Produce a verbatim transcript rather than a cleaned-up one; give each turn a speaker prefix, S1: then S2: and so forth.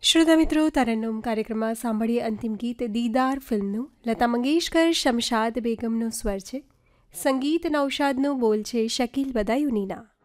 S1: શ્રોતા મિત્રો, તરન્નુમ કાર્યક્રમમાં સાંભળીએ અંતિમ ગીત દીદાર ફિલ્મનું. લતા મંગેશકર, શમશાદ બેગમનો સ્વર છે, સંગીત નૌશાદનું, બોલ છે શકીલ બદાયુનીના.